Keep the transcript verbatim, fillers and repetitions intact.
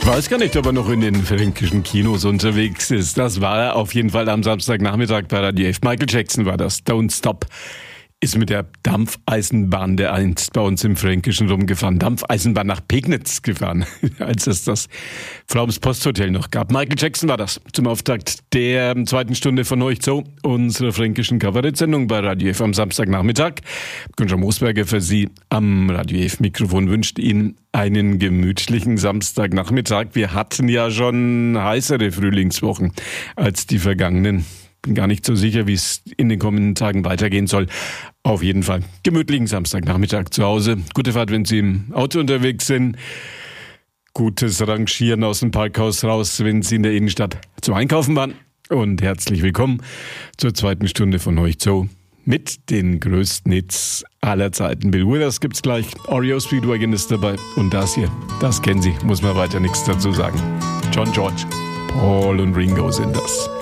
Ich weiß gar nicht, ob er noch in den fränkischen Kinos unterwegs ist. Das war er auf jeden Fall am Samstagnachmittag bei Radio F. Michael Jackson war das. Don't Stop. Ist mit der Dampfeisenbahn, der einst bei uns im Fränkischen rumgefahren, Dampfeisenbahn nach Pegnitz gefahren, als es das Flaums Posthotel noch gab. Michael Jackson war das zum Auftakt der zweiten Stunde von Euch so, unserer fränkischen Kabarettsendung bei Radio F am Samstagnachmittag. Günther Moosberger für Sie am Radio F Mikrofon wünscht Ihnen einen gemütlichen Samstagnachmittag. Wir hatten ja schon heißere Frühlingswochen als die vergangenen. Bin gar nicht so sicher, wie es in den kommenden Tagen weitergehen soll. Auf jeden Fall gemütlichen Samstagnachmittag zu Hause. Gute Fahrt, wenn Sie im Auto unterwegs sind. Gutes Rangieren aus dem Parkhaus raus, wenn Sie in der Innenstadt zum Einkaufen waren. Und herzlich willkommen zur zweiten Stunde von Euch so mit den größten Hits aller Zeiten. Bill Withers gibt's gleich, R E O Speedwagon ist dabei und das hier, das kennen Sie, muss man weiter nichts dazu sagen. John George, Paul und Ringo sind das.